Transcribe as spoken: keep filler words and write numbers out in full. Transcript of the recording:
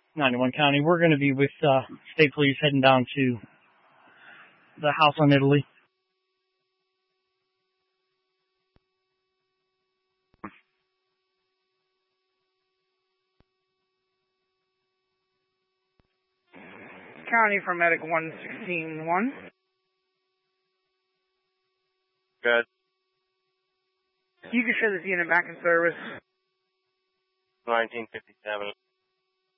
ninety-one County. We're going to be with uh, State Police heading down to the house on Italy. County for Medic one sixteen one. Good. You can show this unit back in service. nineteen fifty-seven.